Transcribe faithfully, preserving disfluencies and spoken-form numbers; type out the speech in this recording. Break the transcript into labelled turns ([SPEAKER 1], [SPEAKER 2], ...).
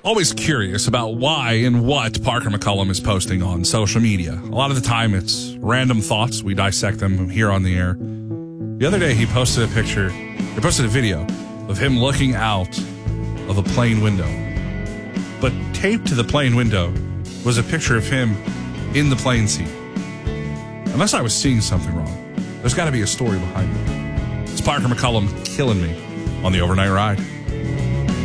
[SPEAKER 1] Always curious about why and what Parker McCollum is posting on social media. A lot of the time it's random thoughts. We dissect them here on the air. The other day he posted a picture, he posted a video of him looking out of a plane window. But taped to the plane window was a picture of him in the plane seat. Unless I was seeing something wrong, there's got to be a story behind it. It's Parker McCollum killing me on the Overnight Ride.